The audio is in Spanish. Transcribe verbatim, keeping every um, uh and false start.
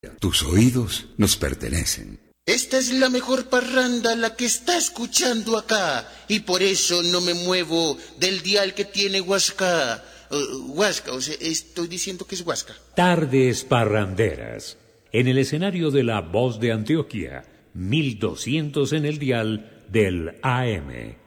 Tus oídos nos pertenecen. Esta es la mejor parranda la que está escuchando acá, y por eso no me muevo del dial que tiene Huasca. Uh, Huasca, o sea, estoy diciendo que es Huasca. Tardes parranderas. En el escenario de La Voz de Antioquia, mil doscientos en el dial del A M.